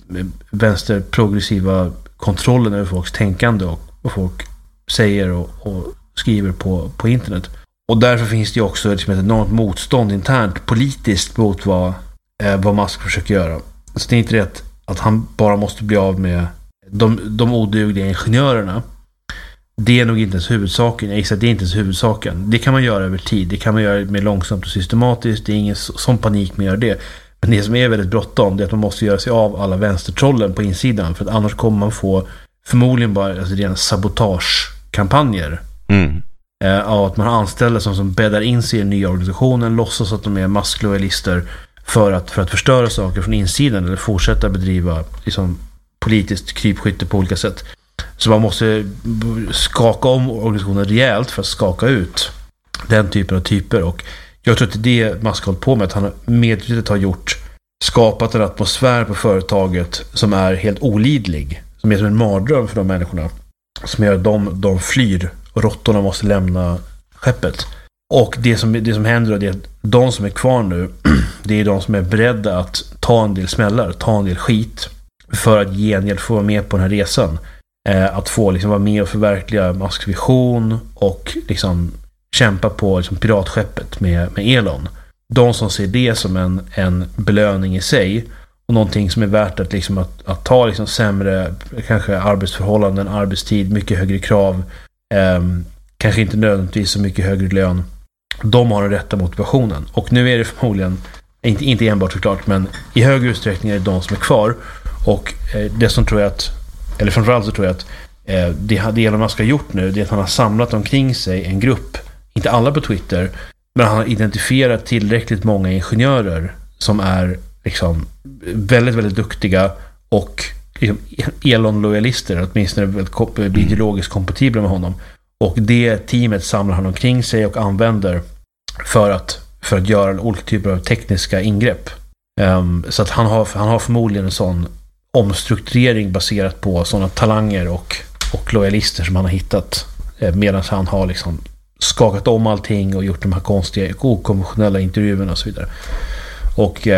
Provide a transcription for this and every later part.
vänsterprogressiva kontrollen över folks tänkande och folk säger och skriver på internet. Och därför finns det ju också liksom ett enormt motstånd internt politiskt mot vad Musk försöker göra. Så det är inte rätt att han bara måste bli av med de odugliga ingenjörerna. Det är nog inte ens huvudsaken. Jag gissar att det är inte ens huvudsaken. Det kan man göra över tid. Det kan man göra mer långsamt och systematiskt. Det är ingen sån panik med att göra det. Men det som är väldigt bråttom, det är att man måste göra sig av alla vänstertrollen på insidan. För att annars kommer man få förmodligen bara rena sabotagekampanjer. Att man har anställda som bäddar in sig i den nya organisationen, låtsas att de är masklojalister för att förstöra saker från insidan eller fortsätta bedriva liksom, politiskt krypskytte på olika sätt. Så man måste skaka om organisationen rejält för att skaka ut den typen av typer. Och jag tror att det är det Musk har hållit på med, att han medvetet har skapat en atmosfär på företaget som är helt olidlig, som är som en mardröm för de människorna, som gör att de flyr och råttorna måste lämna skeppet. Och det som händer är att de som är kvar nu, det är de som är beredda att ta en del smällar, ta en del skit för att gengäld få vara med på den här resan. Att få liksom vara med och förverkliga Musks vision och liksom kämpa på liksom piratskeppet med Elon. De som ser det som en belöning i sig och någonting som är värt att, liksom att ta liksom sämre kanske arbetsförhållanden, arbetstid, mycket högre krav, kanske inte nödvändigtvis så mycket högre lön. De har den rätta motivationen. Och nu är det förmodligen inte enbart såklart, men i hög utsträckning är det de som är kvar. Och det som tror jag att, eller framförallt så tror jag att det Elon Musk har gjort nu, det är att han har samlat omkring sig en grupp, inte alla på Twitter, men han har identifierat tillräckligt många ingenjörer som är liksom väldigt, väldigt duktiga och liksom Elon-lojalister, åtminstone väldigt ideologiskt kompatibla med honom. Och det teamet samlar han omkring sig och använder för att göra olika typer av tekniska ingrepp. Så att han har förmodligen en sån omstrukturering baserat på sådana talanger och lojalister som han har hittat, medan han har liksom skakat om allting och gjort de här konstiga okonventionella intervjuerna och så vidare. Och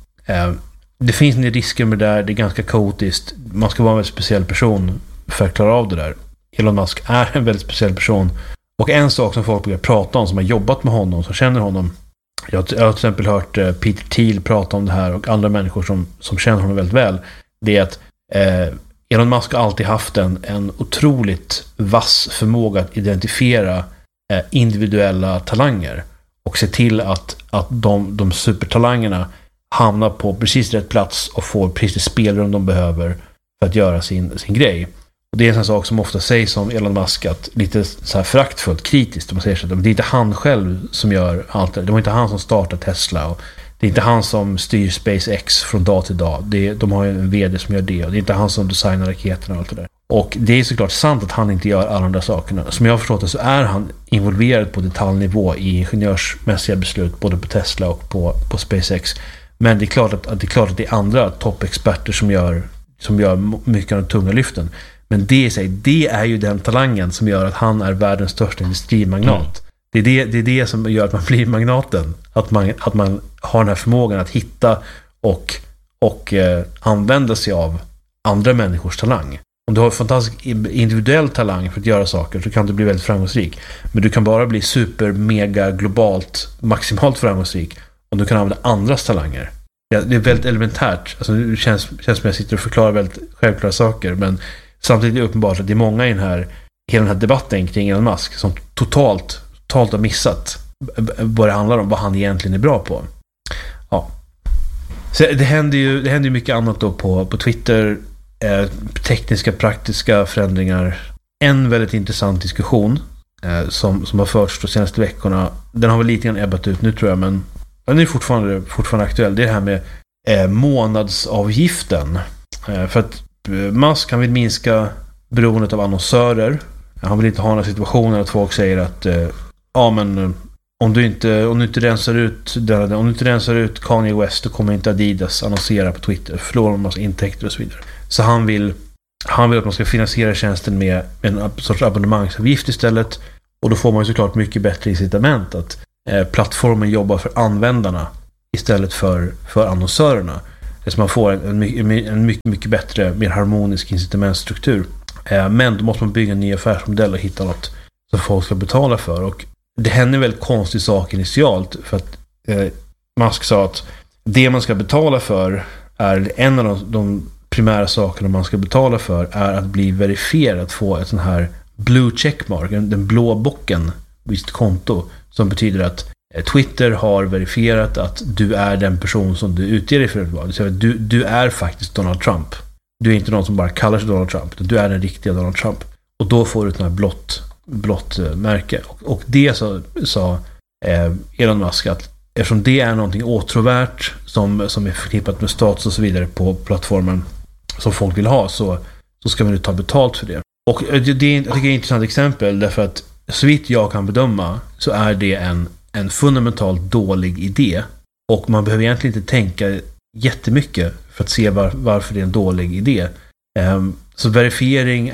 det finns en del risker med det där. Det är ganska kaotiskt. Man ska vara en väldigt speciell person för att klara av det där. Elon Musk är en väldigt speciell person. Och en sak som folk brukar prata om, som har jobbat med honom, som känner honom. Jag har till exempel hört Peter Thiel prata om det här och andra människor som känner honom väldigt väl. Det är att Elon Musk har alltid haft en otroligt vass förmåga att identifiera individuella talanger och se till att de supertalangerna hamnar på precis rätt plats och får precis det spelrum de behöver för att göra sin grej. Och det är en sån sak som ofta sägs om Elon Musk, att lite så här föraktfullt, kritiskt, om man säger så, det är inte han själv som gör allt det. Det var inte han som startade Tesla, och det är inte han som styr SpaceX från dag till dag. De har ju en vd som gör det, och det är inte han som designar raketerna och allt det där. Och det är såklart sant att han inte gör alla de där sakerna. Som jag har förstått det så är han involverad på detaljnivå i ingenjörsmässiga beslut både på Tesla och på SpaceX. Men det är klart att det är andra toppexperter som gör mycket av de tunga lyften. Men det är ju den talangen som gör att han är världens största industrimagnat. Det är det som gör att man blir magnaten. Att man har den här förmågan att hitta och använda sig av andra människors talang. Om du har fantastisk individuell talang för att göra saker, så kan du bli väldigt framgångsrik. Men du kan bara bli super, mega, globalt, maximalt framgångsrik om du kan använda andras talanger. Ja, det är väldigt elementärt. Alltså, det känns som jag sitter och förklarar väldigt självklara saker, men samtidigt är det uppenbart att det är många i hela den här debatten kring Elon Musk som totalt har missat vad det handlar om, vad han egentligen är bra på. Ja. Så det händer ju mycket annat då på Twitter. Tekniska, praktiska förändringar. En väldigt intressant diskussion som har förts de senaste veckorna. Den har väl lite grann ebbat ut nu, tror jag, men den är fortfarande aktuell. Det är det här med månadsavgiften. För att Musk, han vill minska beroendet av annonsörer. Han vill inte ha några situationer att folk säger att men om du inte rensar ut Kanye West, då kommer inte Adidas annonsera på Twitter, förlorar en massa intäkter och så vidare. Så han vill att man ska finansiera tjänsten med en sorts abonnemangsavgift istället, och då får man ju såklart mycket bättre incitament att plattformen jobbar för användarna istället för annonsörerna. Så man får en mycket, mycket bättre, mer harmonisk incitamentstruktur. Men då måste man bygga en ny affärsmodell och hitta något som folk ska betala för. Och det händer väl konstig sak initialt, för att Musk sa att det man ska betala för är en av de primära sakerna man ska betala för är att bli verifierad, att få ett sån här blue checkmark, den blå bocken vid sitt konto, som betyder att Twitter har verifierat att du är den person som du utger dig för att vara. Det vill säga, du är faktiskt Donald Trump. Du är inte någon som bara kallar sig Donald Trump, utan du är den riktiga Donald Trump. Och då får du ett sånt här blått märke. Och det sa Elon Musk att eftersom det är någonting åtråvärt som är förknippat med status och så vidare på plattformen som folk vill ha, så ska vi nu ta betalt för det. Och jag tycker det är ett intressant exempel, därför att så vitt jag kan bedöma så är det en fundamentalt dålig idé, och man behöver egentligen inte tänka jättemycket för att se varför det är en dålig idé. Så verifiering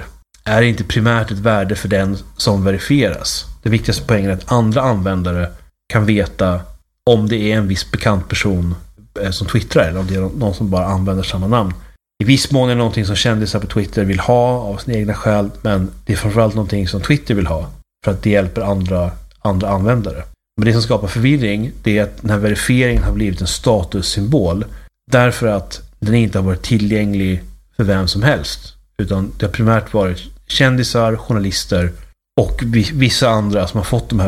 är inte primärt ett värde för den som verifieras. Det viktigaste poängen är att andra användare kan veta om det är en viss bekant person som twittrar, eller om det är någon som bara använder samma namn. I viss mån är det någonting som kändisar på Twitter vill ha av sina egna skäl, men det är framförallt någonting som Twitter vill ha för att det hjälper andra användare. Men det som skapar förvirring, det är att den här verifieringen har blivit en statussymbol, därför att den inte har varit tillgänglig för vem som helst, utan det har primärt varit kändisar, journalister och vissa andra som har fått de här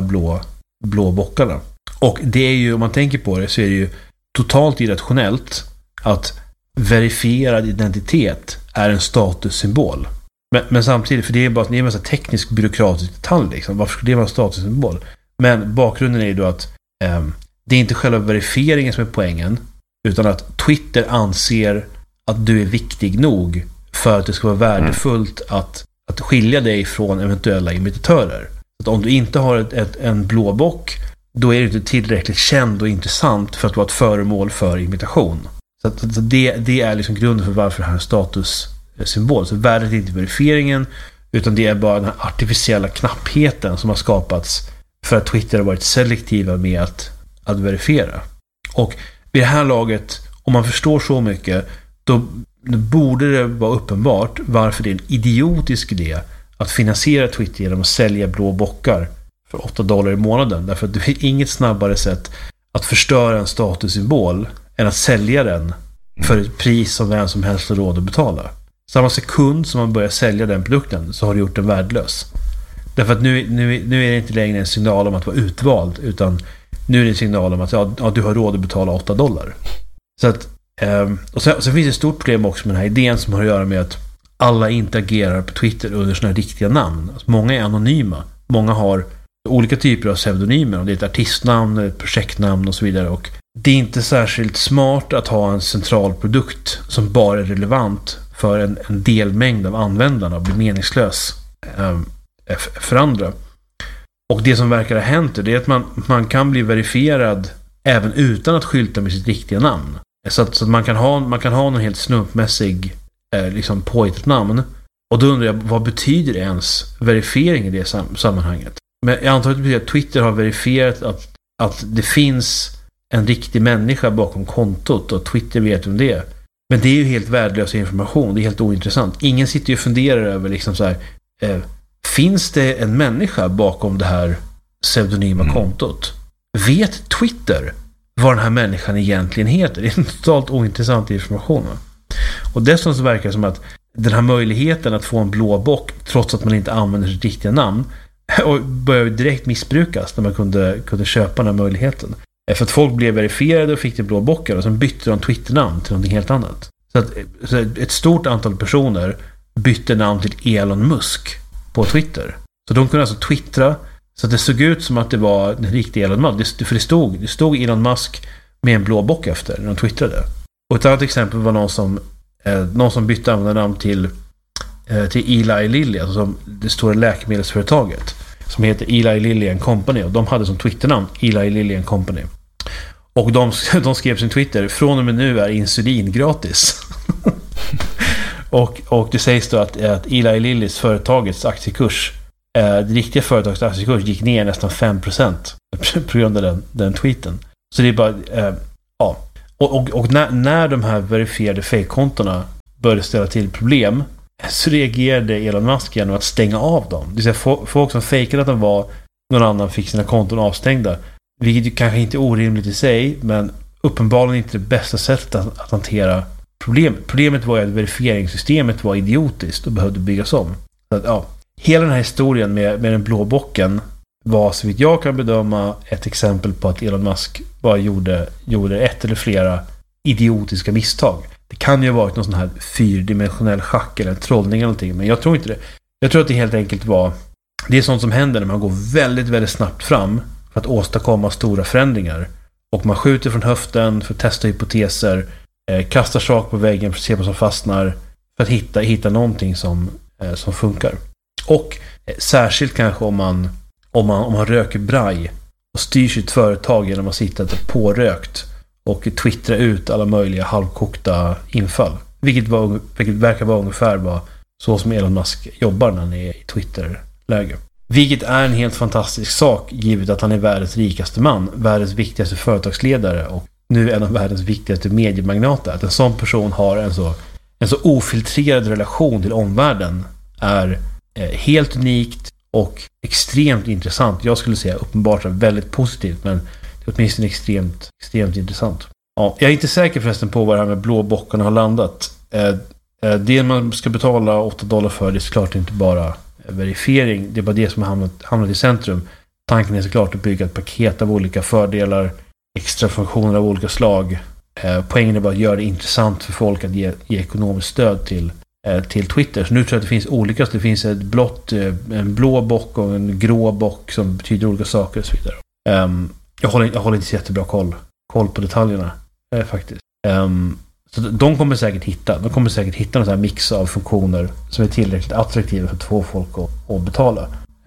blå bockarna. Och det är ju, om man tänker på det, så är det ju totalt irrationellt att verifierad identitet är en statussymbol. Men samtidigt, för det är bara en massa teknisk byråkratisk detalj liksom. Varför skulle det vara en statussymbol? Men bakgrunden är ju då att det är inte själva verifieringen som är poängen, utan att Twitter anser att du är viktig nog för att det ska vara värdefullt att skilja dig från eventuella imitatörer. Att om du inte har en blå bock, då är du inte tillräckligt känd och intressant för att vara ett föremål för imitation. Så det är liksom grunden för varför det här är en statussymbol. Så värdet är inte verifieringen, utan det är bara den här artificiella knappheten som har skapats för att Twitter har varit selektiva med att verifiera. Och vid det här laget, om man förstår så mycket, då borde det vara uppenbart varför det är en idiotisk idé att finansiera Twitter genom att sälja blå bockar för $8 i månaden. Därför att det är inget snabbare sätt att förstöra en statussymbol än att sälja den för ett pris som vem som helst har råd att betala. Samma sekund som man börjar sälja den produkten så har du gjort den värdelös. Därför att nu är det inte längre en signal om att vara utvald, utan nu är det en signal om att du har råd att betala $8. Så att, och sen finns det ett stort problem också med den här idén som har att göra med att alla interagerar på Twitter under sina riktiga namn. Alltså många är anonyma. Många har olika typer av pseudonymer. Om det är ett artistnamn, ett projektnamn och så vidare. Och det är inte särskilt smart att ha en central produkt som bara är relevant för en delmängd av användarna och blir meningslös för andra. Och det som verkar ha hänt är att man kan bli verifierad även utan att skylta med sitt riktiga namn. Så att man kan ha någon helt slumpmässig liksom påhittat namn. Och då undrar jag, vad betyder ens verifiering i det sammanhanget? Men jag antar att det betyder att Twitter har verifierat att det finns en riktig människa bakom kontot och Twitter vet om det är. Men det är ju helt värdelös information. Det är helt ointressant. Ingen sitter ju och funderar över liksom så här, finns det en människa bakom det här pseudonyma kontot? Vet Twitter vad den här människan egentligen heter? Det är en totalt ointressant information. Och dessutom så verkar det som att den här möjligheten att få en blå bock trots att man inte använder sitt riktiga namn och började direkt missbrukas när man kunde köpa den här möjligheten. För att folk blev verifierade och fick det blå bockar och sen bytte de Twitter-namn till något helt annat. Så ett stort antal personer bytte namn till Elon Musk på Twitter. Så de kunde alltså twittra så att det såg ut som att det var en riktig Elon Musk. För det stod Elon Musk med en blå bock efter när de twittrade. Och ett annat exempel var någon som bytte användarnamn till Eli Lilly, alltså som det stora läkemedelsföretaget som heter Eli Lilly and Company, och de hade som Twitternamn Eli Lilly and Company. Och de skrev sin Twitter: från och med nu är insulin gratis. och det sägs då att Eli Lillys företagets aktiekurs, det riktiga företagets aktiekurs gick ner nästan 5% på grund av den tweeten. Så det är bara ja. Och när de här verifierade fake-kontona började ställa till problem, så reagerade Elon Musk genom att stänga av dem. Det vill säga folk som fejkade att de var någon annan fick sina konton avstängda. Vilket ju kanske inte är orimligt i sig, men uppenbarligen inte det bästa sättet att hantera problemet. Problemet var ju att verifieringssystemet var idiotiskt och behövde byggas om. Så att, ja, hela den här historien med den blå bocken var, så vitt jag kan bedöma, ett exempel på att Elon Musk bara gjorde ett eller flera idiotiska misstag. Det kan ju ha varit någon sån här fyrdimensionell schack eller en trollning eller någonting, men jag tror inte det. Jag tror att det helt enkelt det är sånt som händer när man går väldigt, väldigt snabbt fram för att åstadkomma stora förändringar. Och man skjuter från höften för att testa hypoteser, kastar saker på väggen för att se vad som fastnar, för att hitta någonting som funkar. Och särskilt kanske om man röker braj och styr sitt företag genom att sitta pårökt och twittra ut alla möjliga halvkokta infall. Vilket verkar vara ungefär så som Elon Musk jobbar när han är i Twitter-läge. Vilket är en helt fantastisk sak, givet att han är världens rikaste man, världens viktigaste företagsledare och nu en av världens viktigaste mediemagnater. Att en sån person har en så ofiltrerad relation till omvärlden är helt unikt och extremt intressant. Jag skulle säga uppenbart väldigt positivt, men det är åtminstone extremt intressant. Ja, jag är inte säker förresten på vad det här med blå bockarna har landat. Det man ska betala $8 för, det är såklart inte bara verifiering. Det är bara det som har hamnat i centrum. Tanken är såklart att bygga ett paket av olika fördelar, extra funktioner av olika slag. Poängen är bara att göra det intressant för folk att ge ekonomiskt stöd till Twitter. Så nu tror jag att det finns olika. Så det finns en blå bock och en grå bock som betyder olika saker och så vidare. Jag håller inte så jättebra koll på detaljerna faktiskt. Så de kommer säkert hitta någon sån här mix av funktioner som är tillräckligt attraktiva för att få folk att betala.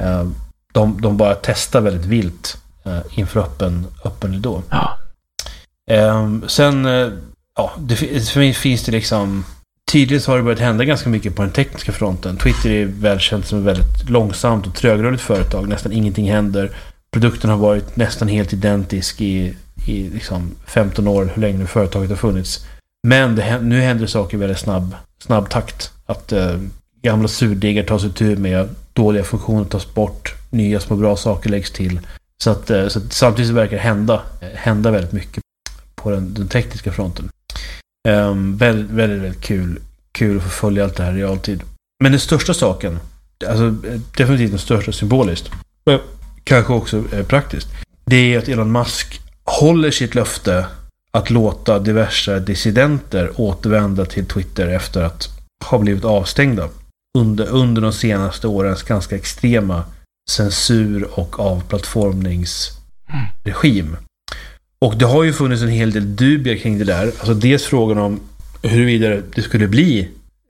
De bara testar väldigt vilt inför öppen ridå. Ja. Sen för mig finns det liksom, tydligen så har det börjat hända ganska mycket på den tekniska fronten. Twitter är välkänt som ett väldigt långsamt och trögrörligt företag. Nästan ingenting händer. Produkten har varit nästan helt identisk i liksom 15 år, hur länge nu företaget har funnits. Men nu händer saker i väldigt snabb takt. Att gamla surdegar tas ut med, dåliga funktioner tas bort, nya små bra saker läggs till. Så att samtidigt verkar det hända väldigt mycket på den tekniska fronten. Väldigt, väldigt, väldigt kul att få följa allt det här i realtid. Men den största saken, alltså definitivt den största symboliskt, kanske också praktiskt, det är att Elon Musk håller sitt löfte att låta diverse dissidenter återvända till Twitter efter att ha blivit avstängda under de senaste årens ganska extrema censur och avplattformningsregim. Och det har ju funnits en hel del dubier kring det där. Alltså dels frågan om huruvida det skulle bli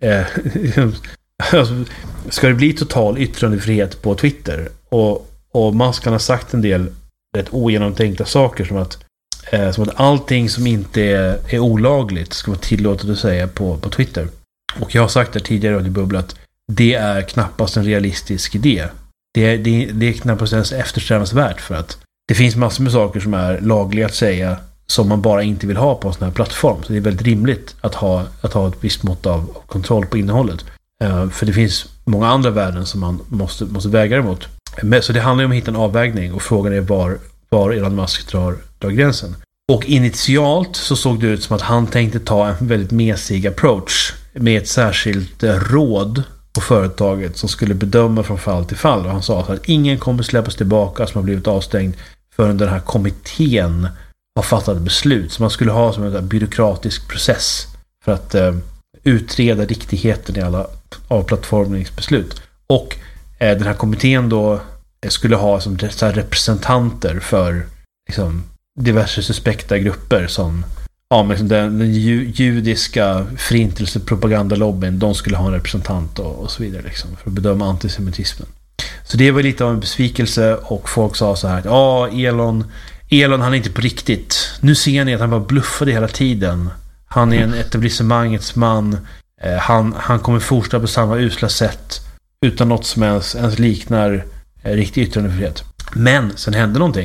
ska det bli total yttrandefrihet på Twitter. Och Musk har sagt en del rätt ogenomtänkta saker som att allting som inte är olagligt ska vara tillåtet att säga på Twitter. Och jag har sagt det tidigare i Bubbla att det är knappast en realistisk idé. Det är knappast ens eftersträvansvärt, för att det finns massor med saker som är lagliga att säga som man bara inte vill ha på en sån här plattform. Så det är väldigt rimligt att ha ett visst mått av kontroll på innehållet. För det finns många andra värden som man måste väga emot. Så det handlar om att hitta en avvägning, och frågan är var Elon Musk drar gränsen. Och initialt så såg det ut som att han tänkte ta en väldigt mesig approach med ett särskilt råd på företaget som skulle bedöma från fall till fall. Och han sa att ingen kommer släppas tillbaka som har blivit avstängd förrän den här kommittén har fattat beslut. Så man skulle ha som en byråkratisk process för att utreda riktigheten i alla avplattformningsbeslut. Och den här kommittén då skulle ha som representanter för liksom diverse suspekta grupper som den judiska förintelsepropagandalobbyn, de skulle ha en representant och så vidare liksom, för att bedöma antisemitismen. Så det var lite av en besvikelse, och folk sa så här att Elon han är inte på riktigt. Nu ser ni att han bara bluffade hela tiden. Han är en etablissemangets man. Han kommer fortsätta på samma usla sätt utan något som ens liknar riktig yttrandefrihet. Men sen hände någonting.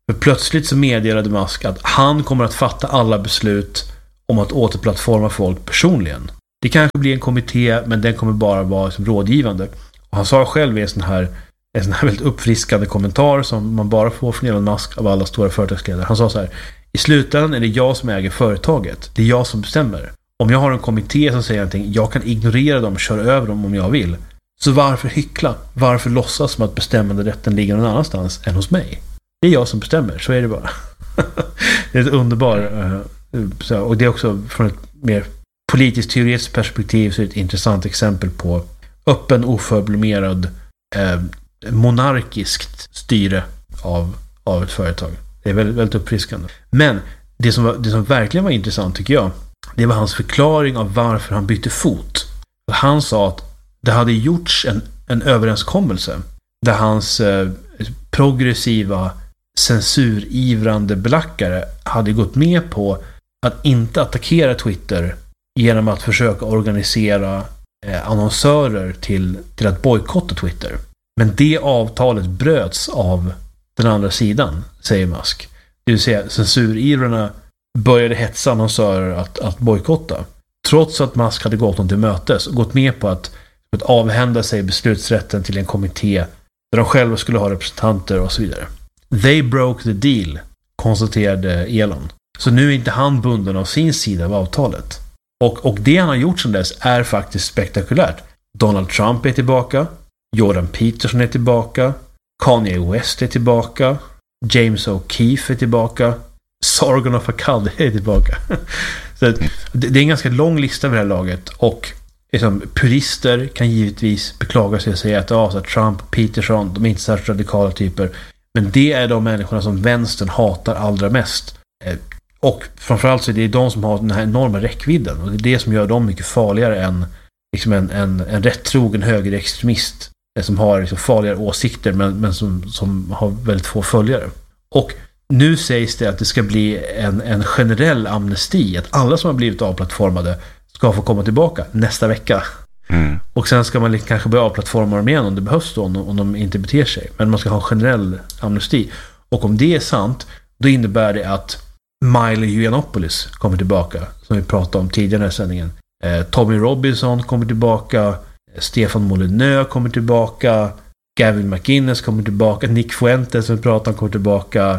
För plötsligt så meddelade Musk att han kommer att fatta alla beslut om att återplattforma folk personligen. Det kanske blir en kommitté, men den kommer bara vara som rådgivande. Och han sa själv i en sån här väldigt uppfriskande kommentar som man bara får från Elon Musk av alla stora företagsledare. Han sa så här: i slutändan är det jag som äger företaget. Det är jag som bestämmer. Om jag har en kommitté som säger någonting, jag kan ignorera dem och köra över dem om jag vill. Så varför hyckla? Varför låtsas som att bestämmande rätten ligger någon annanstans än hos mig? Det är jag som bestämmer, så är det bara. Det är ett underbart. Och det är också från ett mer politiskt teoretiskt perspektiv så är det ett intressant exempel på öppen, oförblommerad monarkiskt styre av ett företag. Det är väldigt, väldigt uppfriskande. Men det som verkligen var intressant tycker jag, det var hans förklaring av varför han bytte fot. Han sa att det hade gjorts en överenskommelse där hans progressiva censurivrande belackare hade gått med på att inte attackera Twitter genom att försöka organisera annonsörer till att bojkotta Twitter. Men det avtalet bröts av den andra sidan, säger Musk. Det vill säga censurivrarna började hetsa annonsörer att bojkotta. Trots att Musk hade gått dem till mötes och gått med på att avhända sig beslutsrätten till en kommitté där de själva skulle ha representanter och så vidare. They broke the deal, konstaterade Elon. Så nu är inte han bunden av sin sida av avtalet. Och det han har gjort sedan dess är faktiskt spektakulärt. Donald Trump är tillbaka, Jordan Peterson är tillbaka, Kanye West är tillbaka, James O'Keefe är tillbaka, Sargon of Akkad är tillbaka. Så det är en ganska lång lista vid det här laget och liksom, purister kan givetvis beklaga sig och säga att så Trump och Peterson, de är inte särskilt radikala typer. Men det är de människorna som vänstern hatar allra mest. Och framförallt så är det de som har den här enorma räckvidden. Och det är det som gör dem mycket farligare än liksom en rättrogen högerextremist som har liksom farligare åsikter men som har väldigt få följare. Och nu sägs det att det ska bli en generell amnesti. Att alla som har blivit avplattformade ska få komma tillbaka nästa vecka. Mm. Och sen ska man kanske börja avplattforma dem igen om det behövs då, om de inte beter sig. Men man ska ha en generell amnesti. Och om det är sant, då innebär det att Milo Yiannopoulos kommer tillbaka, som vi pratade om tidigare i den här sändningen. Tommy Robinson kommer tillbaka, Stefan Molyneux kommer tillbaka, Gavin McInnes kommer tillbaka, Nick Fuentes som vi pratade om kommer tillbaka,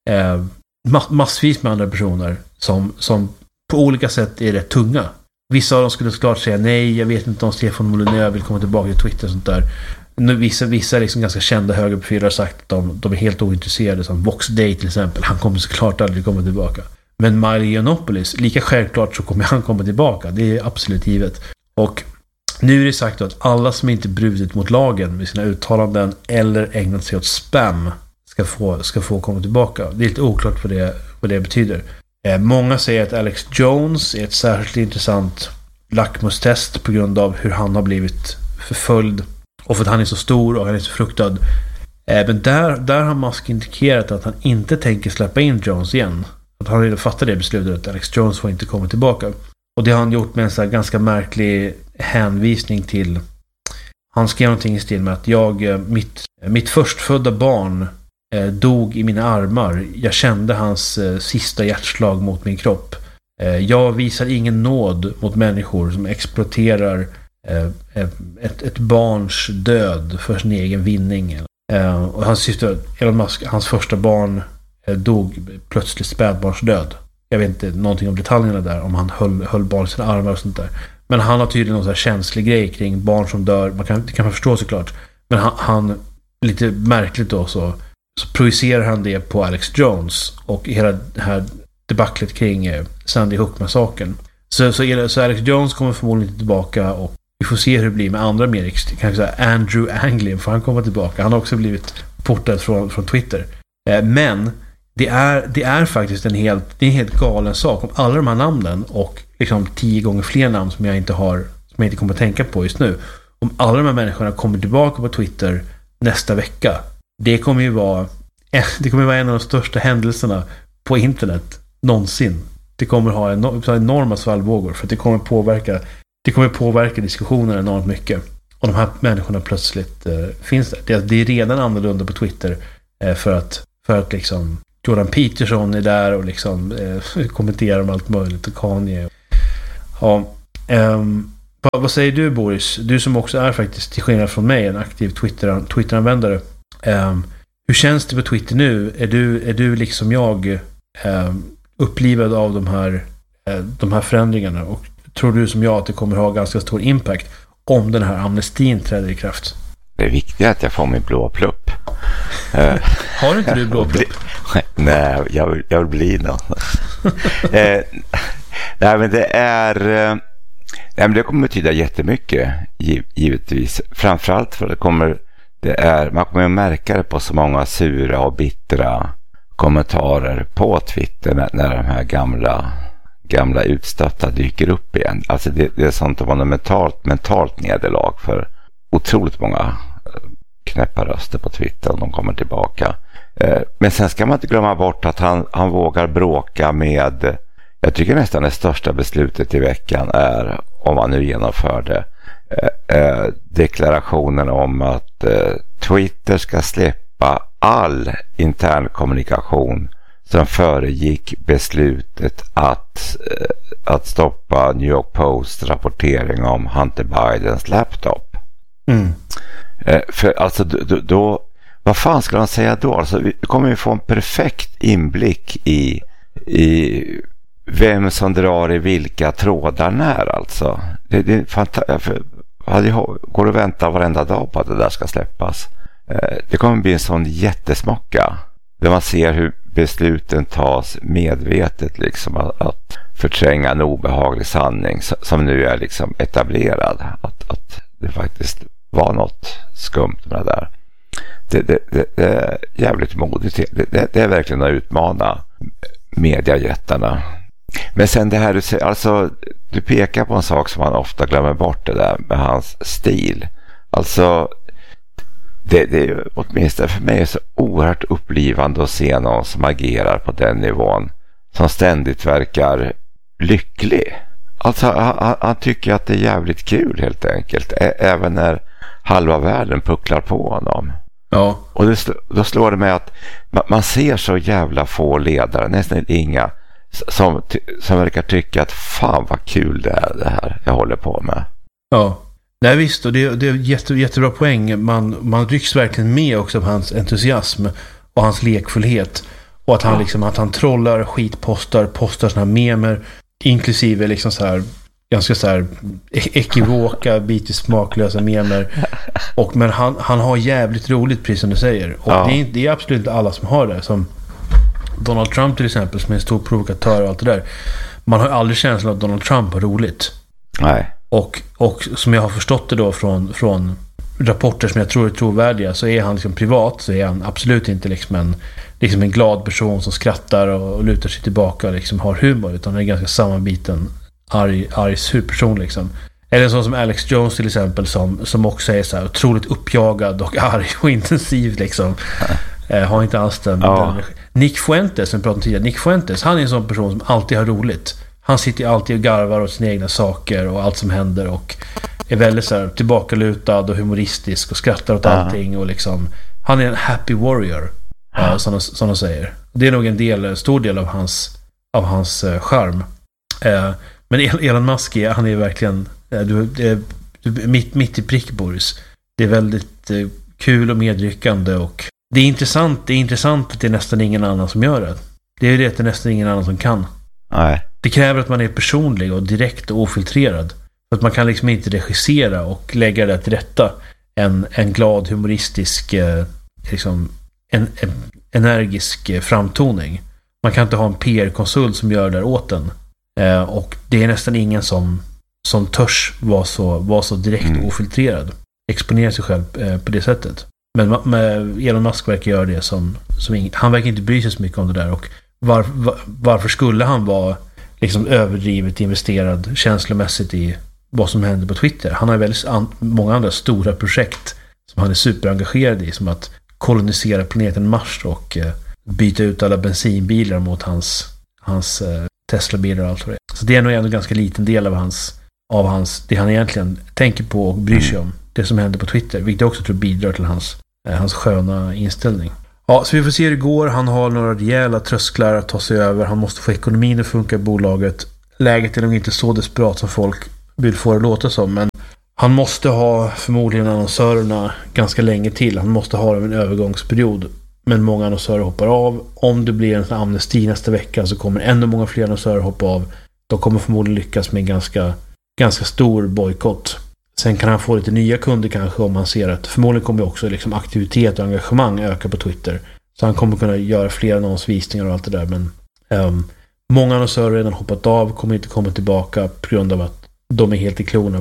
massvis med andra personer som på olika sätt är rätt tunga. Vissa av dem skulle såklart säga nej, jag vet inte om Stefan Molyneux vill komma tillbaka till Twitter och sånt där. Vissa liksom ganska kända högerprofiler har sagt att de är helt ointresserade, som Vox Day till exempel. Han kommer såklart aldrig komma tillbaka. Men Milo Yiannopoulos, lika självklart så kommer han komma tillbaka. Det är absolut givet. Och nu är det sagt att alla som inte brutit mot lagen med sina uttalanden eller ägnat sig åt spam ska få komma tillbaka. Det är lite oklart vad det betyder. Många säger att Alex Jones är ett särskilt intressant lackmustest på grund av hur han har blivit förföljd och för att han är så stor och han är så fruktad. Men där har Musk indikerat att han inte tänker släppa in Jones igen. Att han redan fattat det beslutet att Alex Jones får inte komma tillbaka. Och det har han gjort med en så här ganska märklig hänvisning till. Han skrev någonting i stil med att mitt förstfödda barn dog i mina armar. Jag kände hans sista hjärtslag mot min kropp. Jag visar ingen nåd mot människor som exploaterar ett barns död för sin egen vinning. Och hans syster Elon Musk, hans första barn dog plötsligt spädbarnsdöd. Jag vet inte någonting om detaljerna där, om han höll barn i sina armar och sånt där. Men han har tydligen någon så här känslig grej kring barn som dör. Det kan man förstå såklart. Men han lite märkligt då så projicerar han det på Alex Jones och hela det här debaclet kring Sandy Hook-massakern. Så Alex Jones kommer förmodligen inte tillbaka och vi får se hur det blir med andra mer kanske säga Andrew Anglin, får han komma tillbaka. Han har också blivit portad från Twitter. Men det är faktiskt en helt galen sak om alla de här namnen och liksom 10 gånger fler namn som jag inte kommer att tänka på just nu. Om alla de här människorna kommer tillbaka på Twitter nästa vecka, det kommer ju vara en av de största händelserna på internet någonsin. Det kommer ha enorma svallvågor för att det kommer påverka diskussioner enormt mycket. Och de här människorna plötsligt finns där. Det är redan annorlunda på Twitter för att liksom Jordan Peterson är där och liksom kommenterar om allt möjligt och Kanye. Ja, vad säger du, Boris? Du som också är faktiskt, till skillnad från mig, en aktiv Twitter-användare. Hur känns det på Twitter nu? Är du liksom jag upplivad av de här förändringarna? Och tror du som jag att det kommer ha ganska stor impact om den här amnestin träder i kraft? Det är viktigt att jag får min blå plupp. Har inte du blå plupp? Nej, jag vill bli någon. Nej, men det är... Nej, men det kommer betyda jättemycket, givetvis. Framförallt för man kommer att märka det på så många sura och bittra kommentarer på Twitter när de här gamla utstötta dyker upp igen. Alltså det är sånt att vara mentalt nederlag för otroligt många knäppa röster på Twitter om de kommer tillbaka. Men sen ska man inte glömma bort att han vågar bråka med, jag tycker nästan det största beslutet i veckan är, om han nu genomför det, deklarationen om att Twitter ska släppa all intern kommunikation som föregick beslutet att stoppa New York Post rapportering om Hunter Bidens laptop. För alltså då vad fan ska de säga då? Alltså, vi kommer ju få en perfekt inblick i vem som drar i vilka trådar när, alltså. Det är fantastiskt. Går att vänta varenda dag på att det där ska släppas. Det kommer bli en sån jättesmocka där man ser hur besluten tas medvetet, liksom att förtränga en obehaglig sanning som nu är liksom etablerad, att det faktiskt var något skumt med det där. Det är jävligt modigt. Det är verkligen att utmana mediajättarna. Men sen det här du säger, alltså du pekar på en sak som man ofta glömmer bort, det där med hans stil. Alltså det är ju, åtminstone för mig, så oerhört upplivande att se någon som agerar på den nivån, som ständigt verkar lycklig. Alltså han tycker att det är jävligt kul helt enkelt, även när halva världen pucklar på honom. Ja. Och då slår det mig att man ser så jävla få ledare, nästan inga, som verkar tycka att fan vad kul det är det här jag håller på med. Ja. Nej visst, och det är jättebra poäng. Man rycks verkligen med också av hans entusiasm och hans lekfullhet. Och att han liksom, att han trollar, postar såna här memer, inklusive liksom så här ganska så här ekivoka, bitigt smaklösa memer. Men han har jävligt roligt, precis som du säger. Och det är absolut inte alla som har det. Som Donald Trump till exempel, som är en stor provokatör och allt det där. Man har aldrig känslan att Donald Trump har roligt. Nej. Och som jag har förstått det då från rapporter som jag tror är trovärdiga, så är han liksom privat, så är han absolut inte liksom en glad person som skrattar och lutar sig tillbaka och liksom har humor, utan han är ganska sammanbiten arg surperson liksom. Eller en sån som Alex Jones till exempel, som också är så här otroligt uppjagad och arg och intensiv liksom. Har inte alls den. Nick Fuentes, som vi pratade om tidigare, Nick Fuentes, han är en sån person som alltid har roligt. Han sitter alltid och garvar åt sina egna saker och allt som händer, och är väldigt så här tillbakalutad och humoristisk och skrattar åt allting, och liksom han är en happy warrior, som de säger. Det är nog en stor del av hans charm. Men Elon Musk, han är verkligen mitt i prick, Boris. Det är väldigt kul och medryckande, och det är intressant att det är nästan ingen annan som gör det. Det är det nästan ingen annan som kan. Nej. Det kräver att man är personlig och direkt och ofiltrerad. För att man kan liksom inte regissera och lägga det till rätta. En glad, humoristisk, liksom en energisk framtoning. Man kan inte ha en PR-konsult som gör det åt en. Och det är nästan ingen som törs vara så direkt och ofiltrerad. Exponera sig själv på det sättet. Men Elon Musk verkar göra det som han verkar inte bry sig så mycket om det där. Och varför skulle han vara liksom överdrivet investerad känslomässigt i vad som händer på Twitter? Han har väldigt många andra stora projekt som han är superengagerad i, som att kolonisera planeten Mars och byta ut alla bensinbilar mot hans Tesla-bilar och allt vad det är. Så det är nog en ganska liten del av hans det han egentligen tänker på och bryr sig om, det som händer på Twitter, vilket jag också tror bidrar till hans sköna inställning. Ja, så vi får se hur det går. Han har några rejäla trösklar att ta sig över. Han måste få ekonomin att funka i bolaget. Läget är nog inte så desperat som folk vill få det låta som, men han måste ha förmodligen annonsörerna ganska länge till. Han måste ha dem en övergångsperiod. Men många annonsörer hoppar av. Om det blir en amnesti nästa vecka så kommer ännu många fler annonsörer hoppa av. De kommer förmodligen lyckas med en ganska stor bojkott. Sen kan han få lite nya kunder kanske om han ser att förmodligen kommer också liksom aktivitet och engagemang öka på Twitter. Så han kommer kunna göra fler annonsvisningar och allt det där. Men många annonsörer har redan hoppat av, kommer inte komma tillbaka på grund av att de är helt i klorna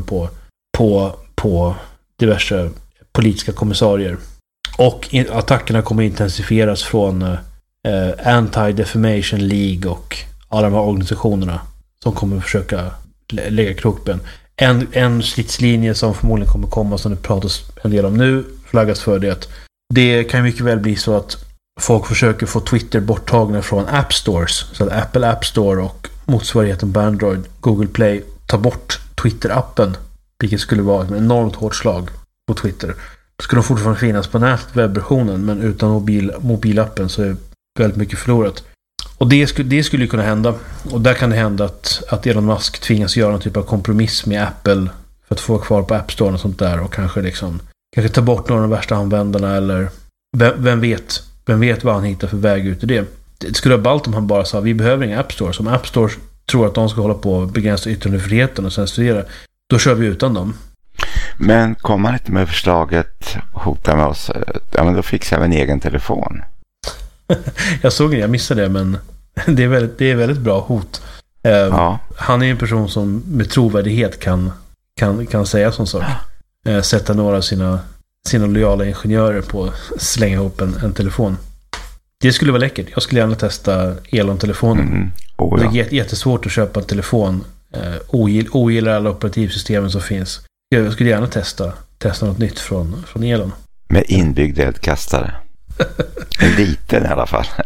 på diverse politiska kommissarier. Och attackerna kommer intensifieras från Anti-Defamation League och alla de här organisationerna som kommer försöka lägga krokben. En stridslinje som förmodligen kommer komma, som det pratas en del om nu, flaggas för det att det kan mycket väl bli så att folk försöker få Twitter borttagna från App Stores, så att Apple App Store och motsvarigheten på Android, Google Play, tar bort Twitter-appen, vilket skulle vara ett enormt hårt slag på Twitter. Det skulle fortfarande finnas på nätet webbversionen, men utan mobilappen så är väldigt mycket förlorat. Och det skulle kunna hända. Och där kan det hända att Elon Musk tvingas göra någon typ av kompromiss med Apple för att få kvar på App Store och sånt där, och kanske ta bort några av de värsta användarna, eller vem vet vad han hittar för väg ut i det. Det skulle vara ballt om han bara sa vi behöver inga App Store. Som App Store tror att de ska hålla på och begränsa yttrandefriheten och censurera, då kör vi utan dem. Men kommer han inte med förslaget hota med oss? Ja, men då fixar vi en egen telefon. Jag missade det, men det är väldigt bra hot. Ja. Han är en person som med trovärdighet kan säga sån sak. Sätta några av sina lojala ingenjörer på att slänga ihop en telefon. Det skulle vara läckert. Jag skulle gärna testa Elon-telefonen. Ja. Det är jättesvårt att köpa en telefon. Ogillar alla operativsystemen som finns. Jag skulle gärna testa något nytt från Elon. Med inbyggd eldkastare. En liten i alla fall.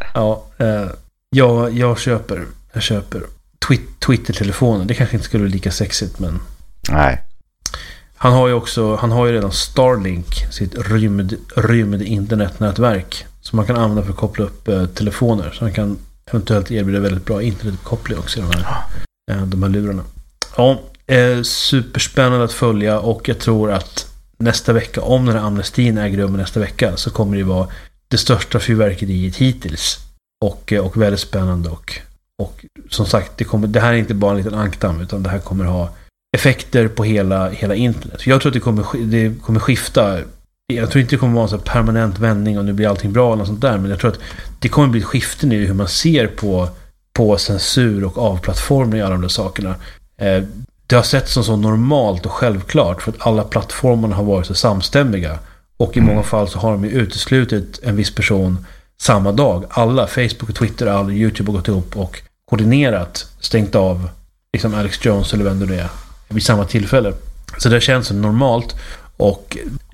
Ja, jag köper Twitter-telefonen. Det kanske inte skulle bli lika sexigt, men nej. Han har ju redan Starlink, sitt rymd internetnätverk som man kan använda för att koppla upp telefoner. Så han kan eventuellt erbjuda väldigt bra internetuppkoppling också i de här lurarna. Ja, superspännande att följa, och jag tror att nästa vecka, om den här amnestin äger rum nästa vecka, så kommer det vara det största fyrverkeriet hittills, och väldigt spännande, och som sagt, det här är inte bara en liten ankdamm, utan det här kommer ha effekter på hela internet. Jag tror att det kommer skifta. Jag tror inte det kommer vara en så permanent vändning och nu blir allting bra eller något sånt där, men jag tror att det kommer bli ett skifte nu i hur man ser på censur och avplattformning och alla de där sakerna. Det har sett som så normalt och självklart för att alla plattformarna har varit så samstämmiga, och i många fall så har de ju uteslutit en viss person samma dag. Alla, Facebook och Twitter, alla YouTube har gått ihop och koordinerat stängt av liksom Alex Jones eller vem det är vid samma tillfälle. Så det känns som normalt, och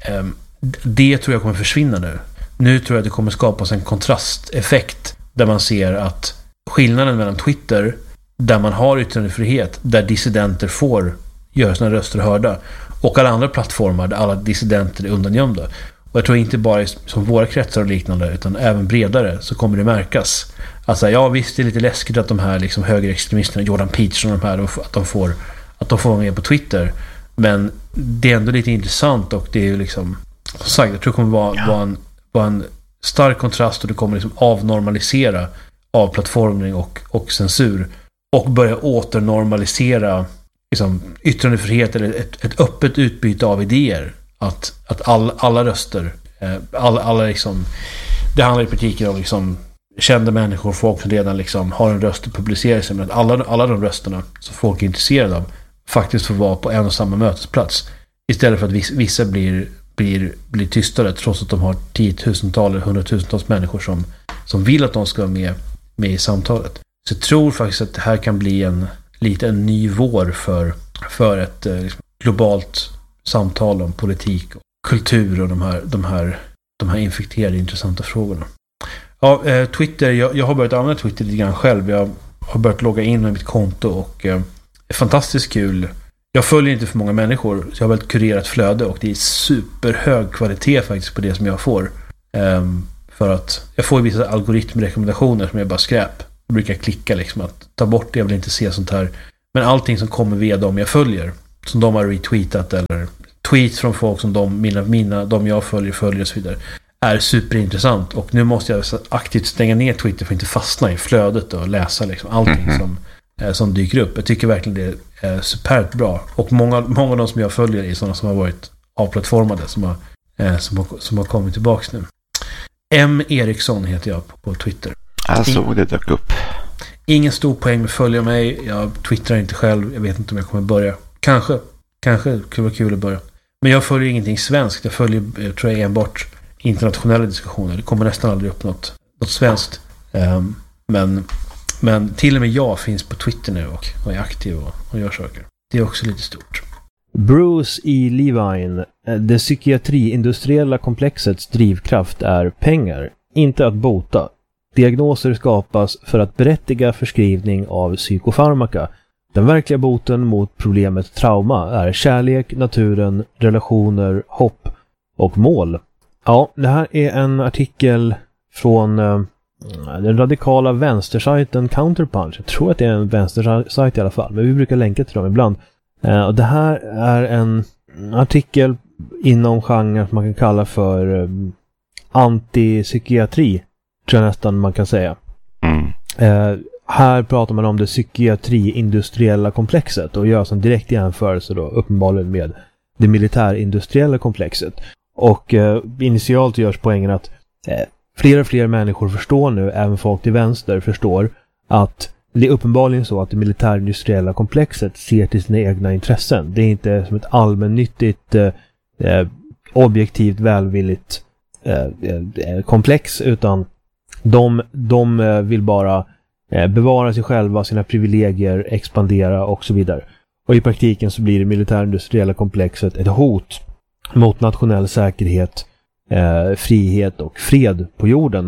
det tror jag kommer försvinna nu. Nu tror jag att det kommer skapas en kontrasteffekt där man ser att skillnaden mellan Twitter, där man har yttrandefrihet, där dissidenter får göra sina röster hörda, och alla andra plattformar där alla dissidenter är undangömda. Och jag tror inte bara som våra kretsar och liknande, utan även bredare så kommer det märkas. Alltså, ja visst, det är lite läskigt att de här liksom högerextremisterna, Jordan Peterson och de här, att de får vara med på Twitter. Men det är ändå lite intressant, och det är ju liksom, som sagt, jag tror det kommer vara en stark kontrast, och det kommer liksom avnormalisera avplattformning och censur, och börja åternormalisera liksom yttrandefrihet, eller ett öppet utbyte av idéer. Att alla röster, alla liksom, det handlar i praktiken om liksom kända människor, folk som redan liksom har en röst att publicera sig, men att alla de rösterna som folk är intresserade av faktiskt får vara på en och samma mötesplats, istället för att vissa blir tystare trots att de har tiotusentals eller hundratusentals människor som vill att de ska vara med i samtalet. Så jag tror faktiskt att det här kan bli en ny vår för ett globalt samtal om politik och kultur och de här infekterade intressanta frågorna. Ja, Twitter, jag har börjat använda Twitter lite grann själv. Jag har börjat logga in med mitt konto, och det är fantastiskt kul. Jag följer inte för många människor, så jag har väldigt kurerat flöde, och det är superhög kvalitet faktiskt på det som jag får. För att jag får ju vissa algoritmrekommendationer som är bara skräp. Jag brukar klicka liksom att ta bort det, jag vill inte se sånt här. Men allting som kommer via dem jag följer, som de har retweetat eller tweets från folk som de jag följer och så vidare, är superintressant. Och nu måste jag aktivt stänga ner Twitter för att inte fastna i flödet och läsa liksom allting som dyker upp. Jag tycker verkligen det är superbt bra. Och många av de som jag följer är sådana som har varit avplattformade, som har kommit tillbaks nu. M. Eriksson heter jag på Twitter. Alltså, det dök upp. Ingen stor poäng med att följa mig. Jag twittrar inte själv. Jag vet inte om jag kommer börja. Kanske det vara kul att börja. Men jag följer ingenting svenskt. Jag följer, tror jag, enbart internationella diskussioner. Det kommer nästan aldrig upp något svenskt. Men till och med jag finns på Twitter nu och är aktiv och gör saker. Det är också lite stort. Bruce E. Levine. Det psykiatri-industriella komplexets drivkraft är pengar, inte att bota. Diagnoser skapas för att berättiga förskrivning av psykofarmaka. Den verkliga boten mot problemet trauma är kärlek, naturen, relationer, hopp och mål. Ja, det här är en artikel från den radikala vänstersajten Counterpunch. Jag tror att det är en vänstersajt i alla fall, men vi brukar länka till dem ibland. Och det här är en artikel inom genren som man kan kalla för antipsykiatri, tror jag nästan man kan säga. Här pratar man om det psykiatri-industriella komplexet och gör en direkt jämförelse då uppenbarligen med det militärindustriella komplexet. Och initialt görs poängen att fler och fler människor förstår nu, även folk till vänster förstår, att det är uppenbarligen så att det militärindustriella komplexet ser till sina egna intressen. Det är inte som ett allmännyttigt objektivt välvilligt komplex, utan de vill bara bevara sig själva, sina privilegier, expandera och så vidare. Och i praktiken så blir det militärindustriella komplexet ett hot mot nationell säkerhet, frihet och fred på jorden.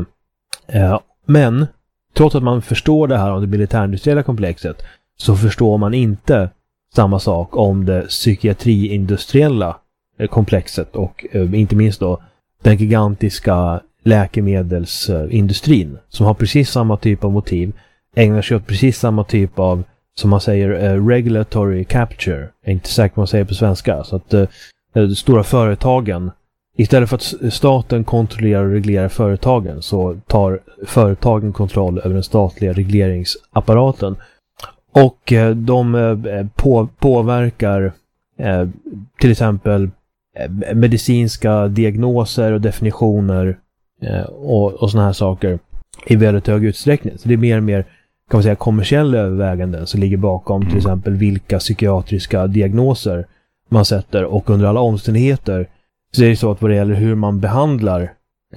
Men trots att man förstår det här om det militärindustriella komplexet, så förstår man inte samma sak om det psykiatri-industriella komplexet och inte minst då den gigantiska läkemedelsindustrin som har precis samma typ av motiv, ägnar sig åt precis samma typ av, som man säger, regulatory capture. Jag är inte säker på vad man säger på svenska. Så att stora företagen, istället för att staten kontrollerar och reglerar företagen, så tar företagen kontroll över den statliga regleringsapparaten. Och de påverkar till exempel medicinska diagnoser och definitioner och såna här saker i väldigt hög utsträckning. Så det är mer och mer, kan man säga, kommersiella överväganden som ligger bakom till exempel vilka psykiatriska diagnoser man sätter, och under alla omständigheter så är det så att vad det gäller hur man behandlar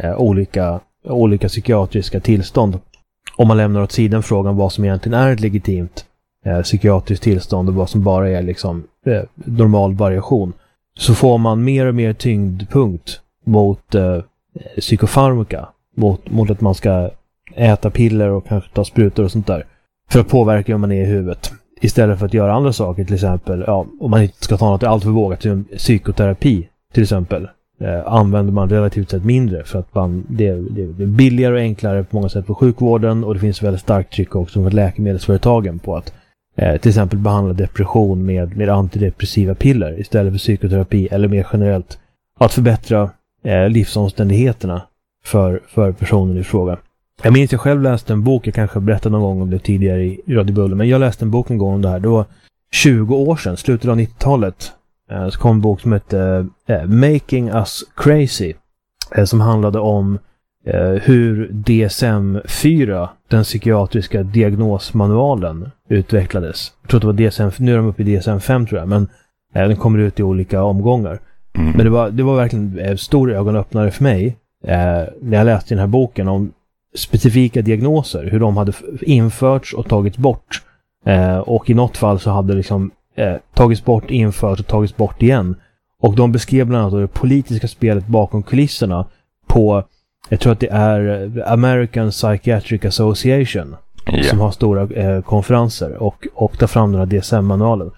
olika psykiatriska tillstånd, om man lämnar åt sidan frågan vad som egentligen är ett legitimt psykiatriskt tillstånd och vad som bara är liksom normal variation, så får man mer och mer tyngdpunkt mot psykofarmaka, mot att man ska äta piller och kanske ta sprutor och sånt där för att påverka om man är i huvudet, istället för att göra andra saker, till exempel om man inte ska ta något allt för vågat, som psykoterapi till exempel, använder man relativt sett mindre för att det är billigare och enklare på många sätt för sjukvården, och det finns väldigt starkt tryck också för läkemedelsföretagen på att till exempel behandla depression med antidepressiva piller istället för psykoterapi, eller mer generellt att förbättra livsomständigheterna för personen i fråga. Jag minns jag själv läste en bok, jag kanske berättade någon gång om det tidigare i Radio Buller, men jag läste en bok en gång om det här. Det var 20 år sedan, slutet av 90-talet, så kom en bok som hette Making Us Crazy, som handlade om hur DSM-4, den psykiatriska diagnosmanualen, utvecklades. Jag tror att det var DSM, nu är de uppe i DSM-5 tror jag, men den kommer ut i olika omgångar. Men det var verkligen en stor ögonöppnare för mig när jag läste den här boken om specifika diagnoser, hur de hade införts och tagits bort. Och i något fall så hade liksom tagits bort, införts och tagits bort igen. Och de beskrev bland annat det politiska spelet bakom kulisserna på, jag tror att det är American Psychiatric Association som har stora konferenser och tar fram den här DSM-manualen.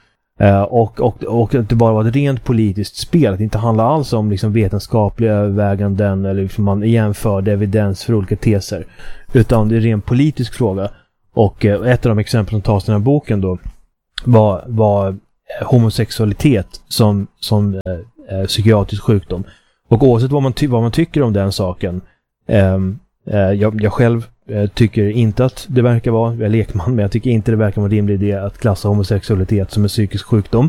Och att det bara var ett rent politiskt spel. Att det inte handlar alls om liksom vetenskapliga överväganden eller liksom man jämförde evidens för olika teser. Utan det är en ren politisk fråga. Och ett av de exempel som tas i den här boken då var homosexualitet som psykiatrisk sjukdom. Och oavsett vad man tycker om den saken. Jag själv tycker inte att det verkar vara, jag är lekman, men jag tycker inte det verkar vara en rimlig idé att klassa homosexualitet som en psykisk sjukdom.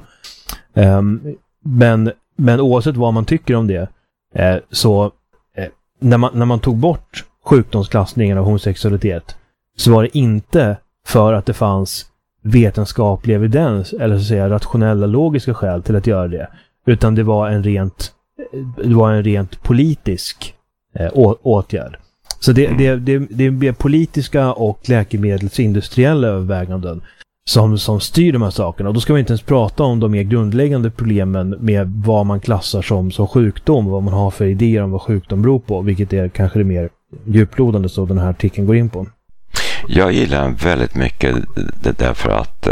Men oavsett vad man tycker om det, så när man tog bort sjukdomsklassningen av homosexualitet, så var det inte för att det fanns vetenskaplig evidens eller så att säga rationella logiska skäl till att göra det, utan det var en rent politisk åtgärd. Så det är politiska och läkemedelsindustriella överväganden som styr de här sakerna. Och då ska vi inte ens prata om de mer grundläggande problemen med vad man klassar som sjukdom, vad man har för idéer om vad sjukdom beror på, vilket är kanske det mer djuplodande så den här artikeln går in på. Jag gillar väldigt mycket det därför att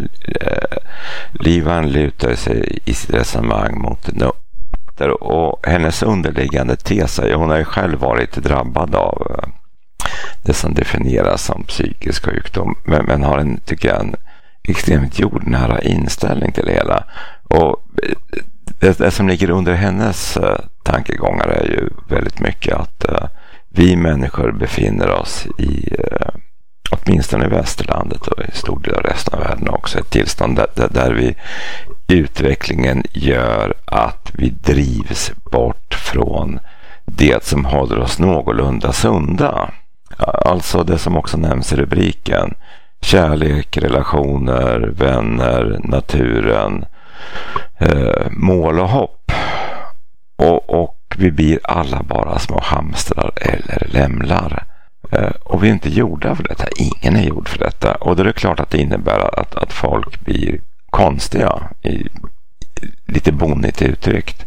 Livan lutar sig i sitt resonemang mot och hennes underliggande tes är, hon har ju själv varit drabbad av det som definieras som psykisk sjukdom, men har en extremt jordnära inställning till det hela. Och det som ligger under hennes tankegångar är ju väldigt mycket att vi människor befinner oss i åtminstone i västerlandet och i stor del av resten av världen också ett tillstånd där utvecklingen gör att vi drivs bort från det som håller oss någorlunda sunda. Alltså det som också nämns i rubriken: kärlek, relationer, vänner, naturen, mål och hopp. Och vi blir alla bara små hamstrar eller lämlar. Och vi är inte gjorda för detta. Ingen är gjord för detta. Och då är det klart att det innebär att folk blir konstiga, lite bonnigt uttryckt.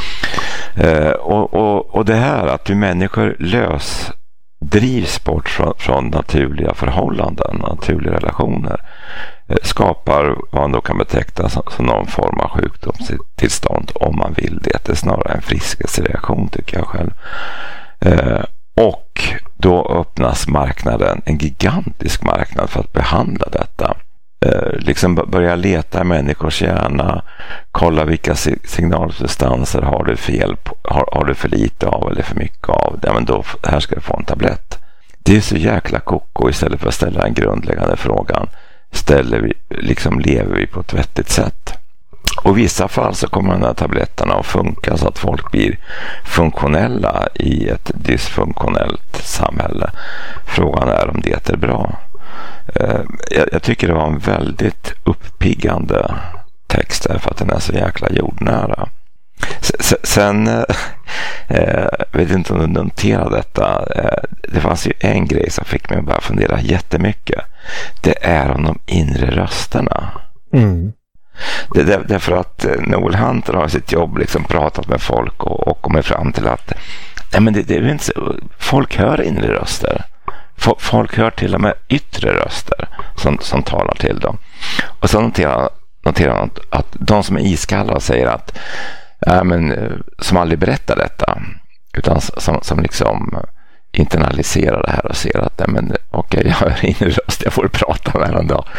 Och det här att vi människor drivs bort från naturliga förhållanden, naturliga relationer, skapar vad man då kan beteckna som någon form av sjukdomstillstånd, om man vill det. Det är snarare en friskhetsreaktion, tycker jag själv. Och då öppnas marknaden, en gigantisk marknad för att behandla detta. Liksom börja leta i människors hjärna, kolla vilka signalsubstanser har du fel på, har du för lite av eller för mycket av. Ja, men då, här ska du få en tablett. Det är så jäkla koko. Istället för att ställa den grundläggande frågan, lever vi på ett vettigt sätt? Och i vissa fall så kommer de här tabletterna att funka så att folk blir funktionella i ett dysfunktionellt samhälle. Frågan är om det är bra. Jag tycker det var en väldigt uppiggande text där, för att den är så jäkla jordnära. Sen vet inte om du noterade detta. Det fanns ju en grej som fick mig att börja fundera jättemycket. Det är om de inre rösterna. Mm. Därför att Noel Hunter har sitt jobb pratat med folk och kommit fram till att men det är inte så, folk hör inre röster. Folk hör till och med yttre röster som talar till dem. Och så noterar han att de som är iskalla säger att som aldrig berättar detta, utan som internaliserar det här och ser att okej, jag hör inre röst, jag får prata med dem då.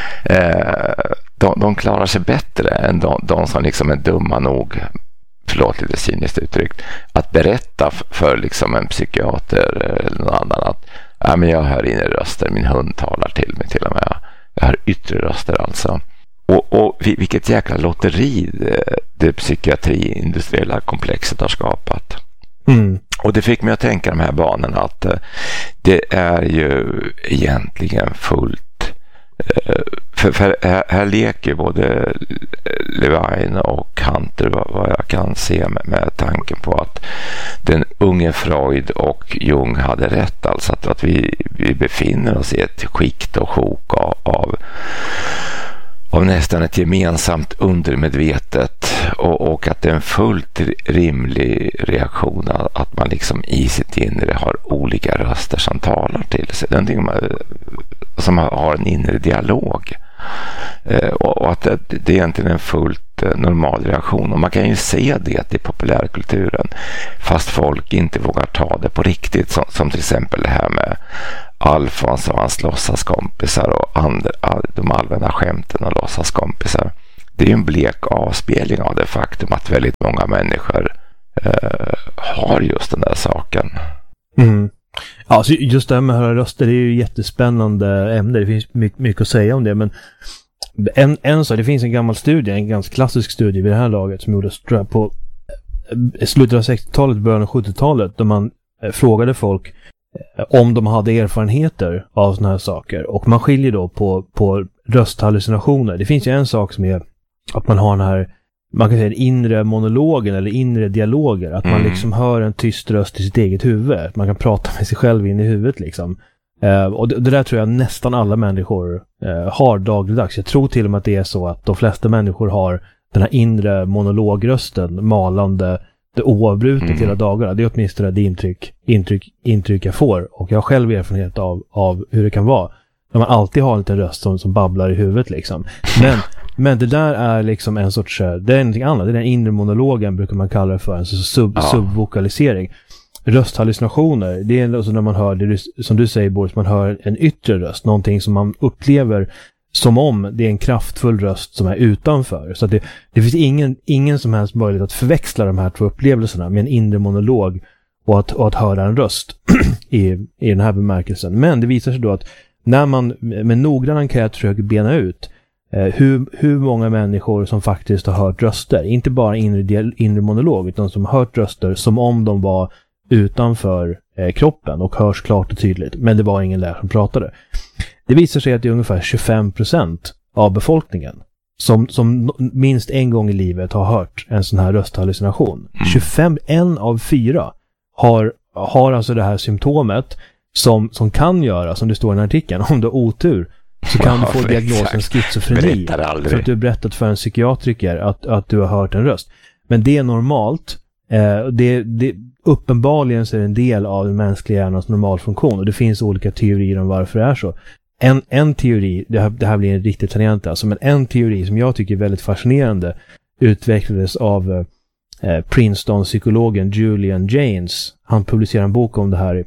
De klarar sig bättre än de som är dumma nog, förlåt lite cyniskt uttryckt, att berätta för en psykiater eller någon annan att jag hör inre röster, min hund talar till mig till och med. Jag hör yttre röster alltså. Och vilket jäkla lotteri det psykiatri-industriella komplexet har skapat. Mm. Och det fick mig att tänka de här banorna att det är ju egentligen fullt. För här leker både Levine och Hunter vad jag kan se med tanken på att den unge Freud och Jung hade rätt, alltså att vi befinner oss i ett skikt och sjok av nästan ett gemensamt undermedvetet och att det är en fullt rimlig reaktion att man i sitt inre har olika röster som talar till sig. Någonting som har en inre dialog. Och att det är egentligen en fullt normal reaktion. Och man kan ju se det i populärkulturen fast folk inte vågar ta det på riktigt. Som till exempel det här med Alfons och hans låtsaskompisar och de allmänna skämten och låtsaskompisar. Det är ju en blek avspegling av det faktum att väldigt många människor har just den där saken. Mm. Ja, så just det här med att höra röster, det är ju jättespännande ämne. Det finns mycket att säga om det, men en sak, det finns en gammal studie, en ganska klassisk studie vid det här laget som gjordes på slutet av 60-talet, början av 70-talet, då man frågade folk om de hade erfarenheter av såna här saker. Och man skiljer då på rösthallucinationer. Det finns ju en sak som är att man har den här, man kan säga den inre monologen eller inre dialoger. Att man liksom hör en tyst röst i sitt eget huvud. Man kan prata med sig själv in i huvudet liksom. Och det där tror jag nästan alla människor har dagligdags. Jag tror till och med att det är så att de flesta människor har den här inre monologrösten malande det oavbrutet hela dagarna. Det är åtminstone det intryck jag får. Och jag har själv erfarenhet av hur det kan vara. När man alltid har en liten röst som babblar i huvudet liksom. Men det där är liksom en sorts, det är någonting annat. Det är den inre monologen brukar man kalla det för. En subvokalisering. Rösthallucinationer, det är alltså när man hör det, som du säger Boris, man hör en yttre röst. Någonting som man upplever som om det är en kraftfull röst som är utanför. Så att det finns ingen som helst möjlighet att förväxla de här två upplevelserna med en inre monolog och att höra en röst i den här bemärkelsen. Men det visar sig då att när man med noggrann enkät försöker bena ut hur många människor som faktiskt har hört röster, inte bara inre monolog, utan som har hört röster som om de var utanför kroppen och hörs klart och tydligt, men det var ingen där som pratade. Det visar sig att det är ungefär 25% av befolkningen som minst en gång i livet har hört en sån här rösthallucination. 1 av 4 har alltså det här symptomet som kan göra, som det står i den här artikeln, om du har otur så kan du få diagnosen schizofreni för att du har berättat för en psykiatriker att du har hört en röst. Men det är normalt. Det uppenbarligen så är det en del av den mänskliga hjärnans normalfunktion, och det finns olika teorier om varför det är så. En teori, det här blir en riktigt tangent alltså, men en teori som jag tycker är väldigt fascinerande utvecklades av Princeton-psykologen Julian Jaynes. Han publicerade en bok om det här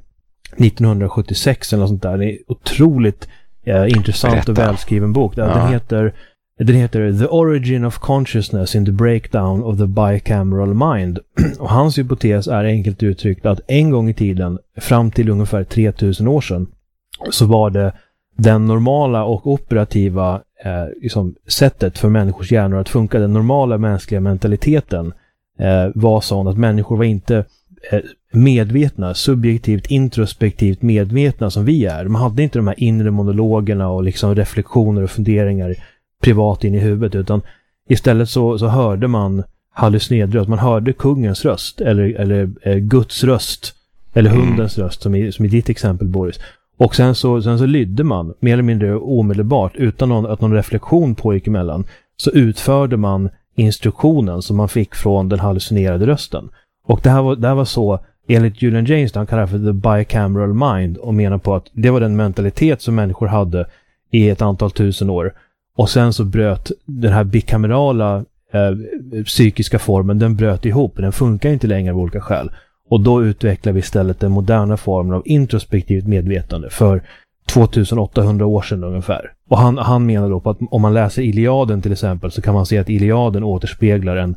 1976 eller något sånt där. Det är otroligt intressant och välskriven bok. Den heter The Origin of Consciousness in the Breakdown of the Bicameral Mind. Och hans hypotes är enkelt uttryckt att en gång i tiden, fram till ungefär 3000 år sedan, så var det den normala och operativa liksom sättet för människors hjärnor att funka. Den normala mänskliga mentaliteten var sån att människor var inte medvetna, subjektivt, introspektivt medvetna som vi är. Man hade inte de här inre monologerna och liksom reflektioner och funderingar privat in i huvudet, utan istället så hörde man hallucinerad röst. Man hörde kungens röst eller Guds röst eller hundens röst som i ditt exempel, Boris. Och sen så lydde man mer eller mindre omedelbart utan att någon reflektion pågick emellan, så utförde man instruktionen som man fick från den hallucinerade rösten. Och det här var så enligt Julian Jaynes, han kallar det för the bicameral mind, och menar på att det var den mentalitet som människor hade i ett antal tusen år. Och sen så bröt den här bikamerala psykiska formen, den bröt ihop. Den funkar inte längre av olika skäl. Och då utvecklar vi istället den moderna formen av introspektivt medvetande för 2800 år sedan ungefär. Och han menar då på att om man läser Iliaden till exempel, så kan man se att Iliaden återspeglar en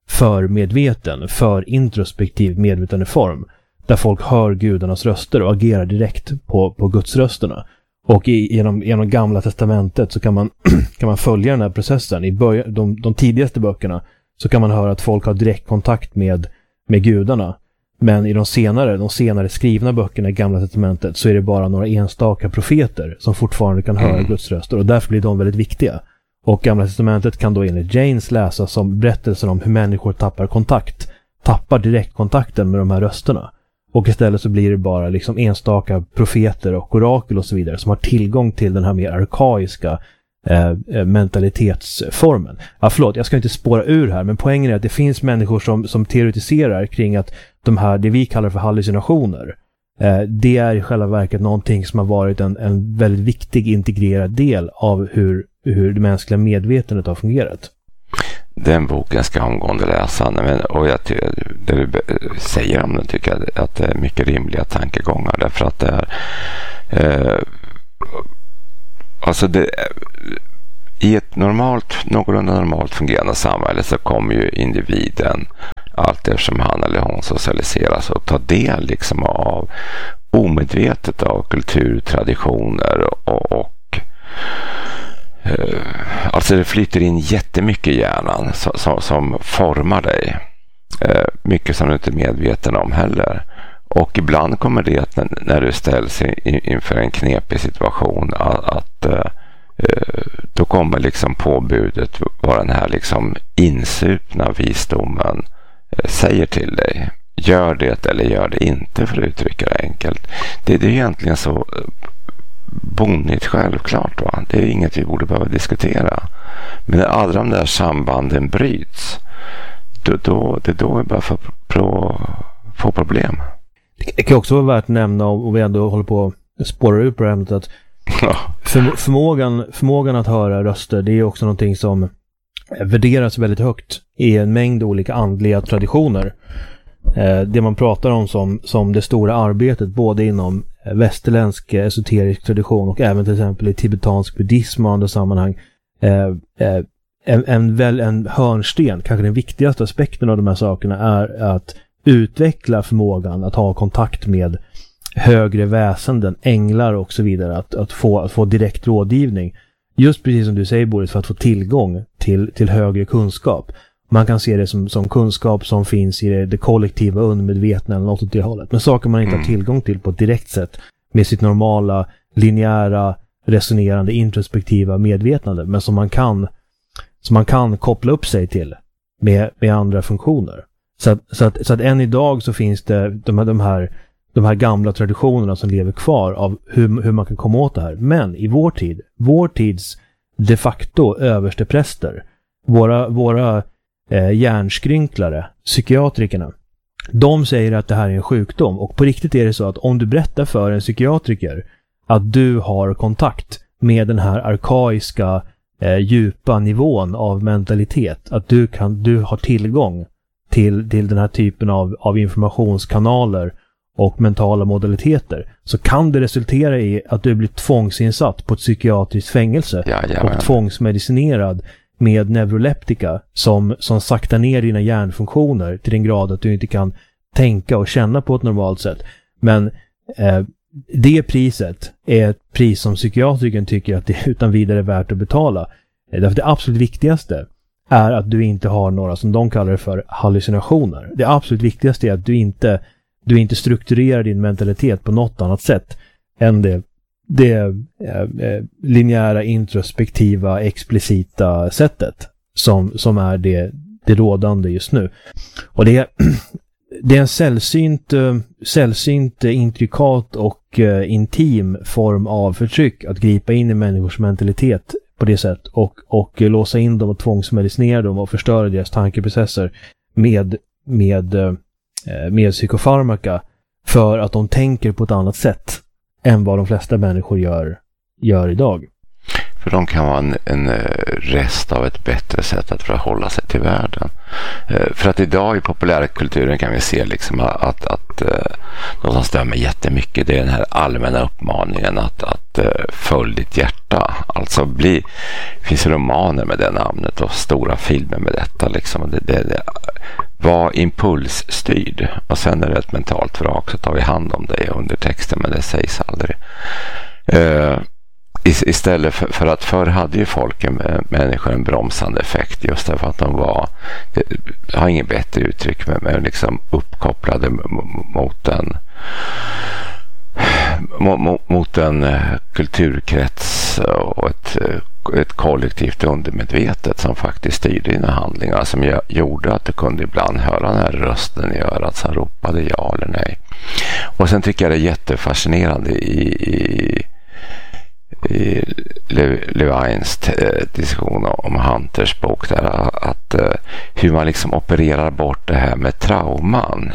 för introspektiv medvetandeform, där folk hör gudarnas röster och agerar direkt på Guds rösterna. Och genom Gamla testamentet så kan man följa den här processen. I de tidigaste böckerna så kan man höra att folk har direkt kontakt med gudarna. Men i de senare skrivna böckerna i Gamla testamentet så är det bara några enstaka profeter som fortfarande kan höra Guds röster, och därför blir de väldigt viktiga. Och Gamla testamentet kan då enligt Jaynes läsas som berättelsen om hur människor tappar direktkontakten med de här rösterna. Och istället så blir det bara liksom enstaka profeter och orakel och så vidare som har tillgång till den här mer arkaiska mentalitetsformen. Ja, förlåt, jag ska inte spåra ur här, men poängen är att det finns människor som teoretiserar kring att de här, det vi kallar för hallucinationer, det är i själva verket någonting som har varit en väldigt viktig integrerad del av hur hur det mänskliga medvetandet har fungerat. Den boken ska jag omgående läsa, och det du säger om den tycker jag att det är mycket rimliga tankegångar, därför att det är alltså i ett någorlunda normalt fungerande samhälle så kommer ju individen allt eftersom han eller hon socialiseras och tar del liksom av omedvetet av kulturtraditioner och alltså det flyter in jättemycket i hjärnan som formar dig. Mycket som du inte är medveten om heller. Och ibland kommer det att när du ställs inför en knepig situation att då kommer liksom påbudet vad den här liksom insupna visdomen säger till dig. Gör det eller gör det inte, för att uttrycka det enkelt. Det är egentligen så bonnigt självklart, va? Det är inget vi borde behöva diskutera. Men när alla de där sambanden bryts, det är då vi börjar få problem. Det kan också vara värt att nämna, om vi ändå håller på att spåra ut på det här, att förmågan att höra röster, det är också någonting som värderas väldigt högt i en mängd olika andliga traditioner. Det man pratar om som det stora arbetet både inom västerländsk esoterisk tradition och även till exempel i tibetansk buddhism och andra sammanhang, en hörnsten, kanske den viktigaste aspekten av de här sakerna, är att utveckla förmågan att ha kontakt med högre väsenden, änglar och så vidare, att få direkt rådgivning. Just precis som du säger, Boris, för att få tillgång till högre kunskap. Man kan se det som kunskap som finns i det kollektiva undermedvetna eller något åt det hållet. Men saker man inte har tillgång till på ett direkt sätt med sitt normala, linjära, resonerande, introspektiva medvetande, men som man kan koppla upp sig till med andra funktioner. Så att än idag så finns det de här gamla traditionerna som lever kvar av hur man kan komma åt det här. Men i vår tids de facto överstepräster, våra hjärnskrynklare, psykiatrikerna, de säger att det här är en sjukdom. Och på riktigt är det så att om du berättar för en psykiatriker att du har kontakt med den här arkaiska djupa nivån av mentalitet, att du har tillgång till den här typen av informationskanaler och mentala modaliteter, så kan det resultera i att du blir tvångsinsatt på ett psykiatriskt fängelse och tvångsmedicinerad med neuroleptika som saktar ner dina hjärnfunktioner till den grad att du inte kan tänka och känna på ett normalt sätt. Men det priset är ett pris som psykiatrikern tycker att det är utan vidare värt att betala. Därför det absolut viktigaste är att du inte har några, som de kallar det för, hallucinationer. Det absolut viktigaste är att du inte strukturerar din mentalitet på något annat sätt än det linjära, introspektiva, explicita sättet som är det rådande just nu. Och det är en sällsynt intrikat och intim form av förtryck att gripa in i människors mentalitet på det sätt och låsa in dem och tvångsmedicinera dem och förstöra deras tankeprocesser med psykofarmaka för att de tänker på ett annat sätt än vad de flesta människor gör idag. För de kan vara en rest av ett bättre sätt att förhålla sig till världen. För att idag i populärkulturen kan vi se liksom att något som stämmer jättemycket, det är den här allmänna uppmaningen att följ ditt hjärta. Alltså finns romaner med det namnet och stora filmer med detta. Liksom. Det var impulsstyrd. Och sen är det ett mentalt vrak, så tar vi hand om det under texten, men det sägs aldrig. Istället för att förr hade ju människor en bromsande effekt just därför att de har ingen bättre uttryck, men liksom uppkopplade mot en kulturkrets och ett kollektivt undermedvetet som faktiskt styrde dina handlingar, som gjorde att du kunde ibland höra den här rösten i örat som ropade ja eller nej. Och sen tycker jag det är jättefascinerande i Levines diskussion om Hunters bok där, att hur man liksom opererar bort det här med trauman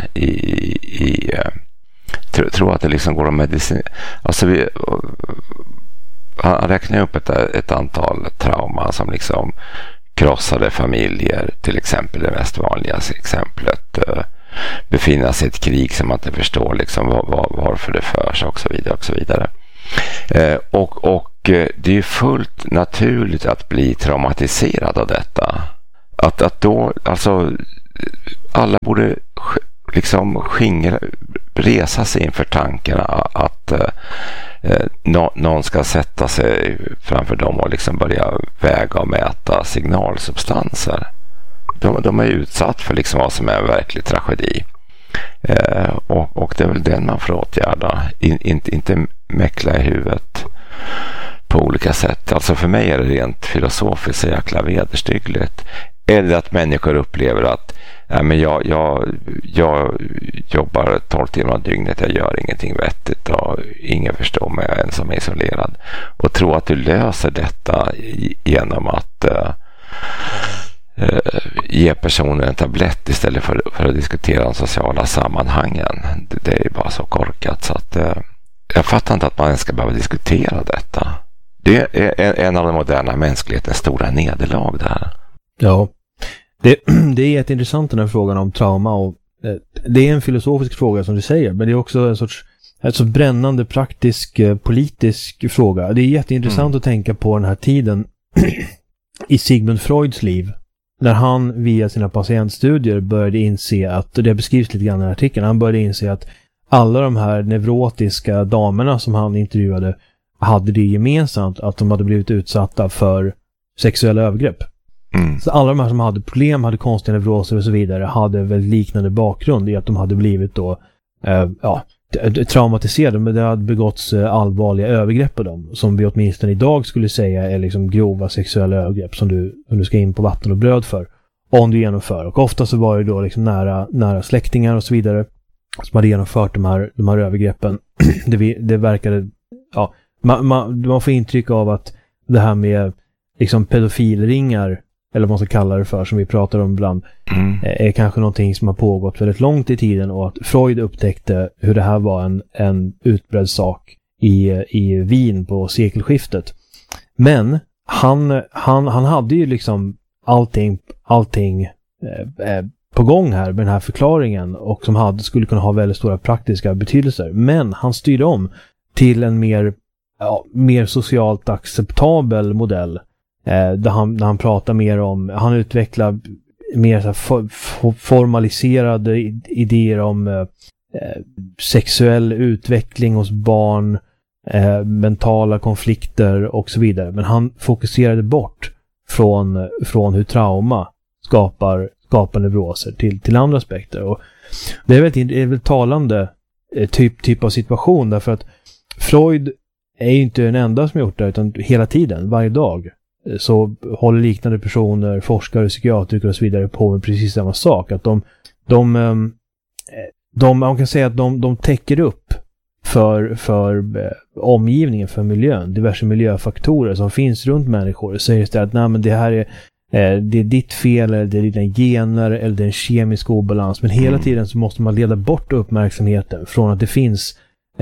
tror att det liksom går att medicinera. Alltså han räknar upp ett antal trauma som liksom krossade familjer, till exempel det mest vanliga exemplet. Befinna sig i ett krig som man inte förstår liksom varför det förs och så vidare och så vidare. Och det är fullt naturligt att bli traumatiserad av detta. Att då, alltså alla borde liksom resa sig inför tanken att någon ska sätta sig framför dem och liksom börja väga och mäta signalsubstanser. De är utsatt för liksom vad som är en verklig tragedi. Och det är väl den man får åtgärda. Inte mäckla i huvudet på olika sätt. Alltså för mig är det rent filosofiskt så jäkla vederstyggligt. Eller att människor upplever att men jag jobbar 12 timmar om dygnet, jag gör ingenting vettigt och ingen förstår mig, jag är ensam isolerad. Och tro att du löser detta genom att ge personen en tablett istället för att diskutera de sociala sammanhangen. Det är bara så korkat så att jag fattar inte att man ens ska behöva diskutera detta. Det är en av de moderna mänsklighetens stora nederlag där. Ja, det är jätteintressant den här frågan om trauma och det är en filosofisk fråga som du säger, men det är också en sorts brännande praktisk politisk fråga. Det är jätteintressant att tänka på den här tiden i Sigmund Freuds liv. När han via sina patientstudier började inse att, det beskrivs lite grann i den här artikeln, han började inse att alla de här neurotiska damerna som han intervjuade hade det gemensamt att de hade blivit utsatta för sexuella övergrepp. Så alla de här som hade problem, hade konstiga neuroser och så vidare hade väl liknande bakgrund i att de hade blivit då traumatiserade, men det hade begåtts allvarliga övergrepp på dem som vi åtminstone idag skulle säga är liksom grova sexuella övergrepp som du ska in på vatten och bröd för om du genomför. Och ofta så var det då liksom nära släktingar och så vidare som hade genomfört de här övergreppen. Det verkade, man får intryck av att det här med liksom pedofilringar eller vad man ska kalla det för, som vi pratar om ibland, är kanske någonting som har pågått väldigt långt i tiden och att Freud upptäckte hur det här var en utbredd sak i Wien på sekelskiftet. Men han hade ju liksom allting på gång här med den här förklaringen och som skulle kunna ha väldigt stora praktiska betydelser. Men han styrde om till en mer socialt acceptabel modell. Där han pratar mer om, han utvecklar mer så formaliserade idéer om sexuell utveckling hos barn, mentala konflikter och så vidare. Men han fokuserade bort från hur trauma skapar neuroser till andra aspekter. Och det är väl talande typ av situation, därför att Freud är ju inte den enda som gjort det, utan hela tiden, varje dag så håller liknande personer, forskare, psykiatriker och så vidare på med precis samma sak. Att man kan säga att de täcker upp för omgivningen, för miljön, diverse miljöfaktorer som finns runt människor. Säger istället att nej, men det här det är ditt fel, eller det är dina gener, eller det är en kemisk obalans. Men hela tiden så måste man leda bort uppmärksamheten från att det finns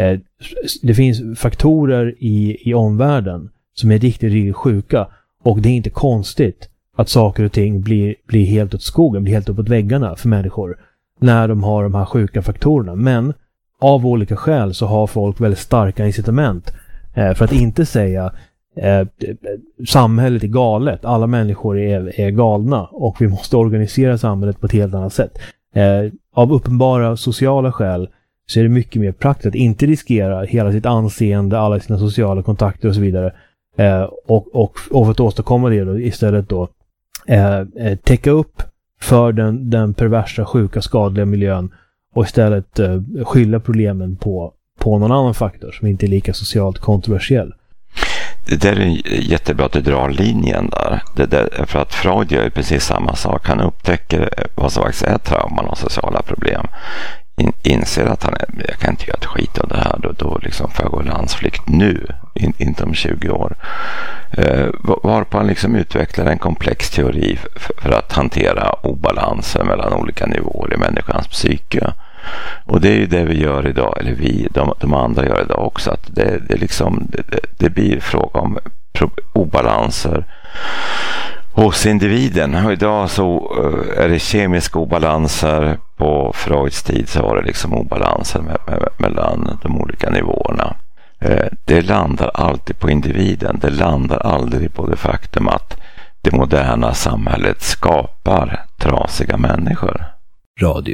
faktorer i omvärlden som är riktigt sjuka. Och det är inte konstigt att saker och ting blir helt åt skogen, blir helt uppåt väggarna för människor när de har de här sjuka faktorerna. Men av olika skäl så har folk väldigt starka incitament för att inte säga samhället är galet, alla människor är galna och vi måste organisera samhället på ett helt annat sätt. Av uppenbara sociala skäl så är det mycket mer praktiskt att inte riskera hela sitt anseende, alla sina sociala kontakter och så vidare. Och för att åstadkomma det då, istället då täcka upp för den perversa, sjuka, skadliga miljön och istället skylla problemen på någon annan faktor som inte är lika socialt kontroversiell. Det där är jättebra att du drar linjen där. För att Freud gör ju precis samma sak. Han upptäcker vad som faktiskt är trauman och sociala problem. Inser att jag kan inte göra ett skit av det här. Då liksom får jag gå landsflykt nu, inte om 20 år. Varpå han liksom utvecklar en komplex teori för att hantera obalanser mellan olika nivåer i människans psyke. Och det är ju det vi gör idag, eller de andra gör idag också, att det blir fråga om obalanser hos individen. Och idag så är det kemiska obalanser. På Freuds tid så var det liksom obalanser mellan de olika nivåerna. Det landar alltid på individen. Det landar aldrig på det faktum att det moderna samhället skapar trasiga människor. Radio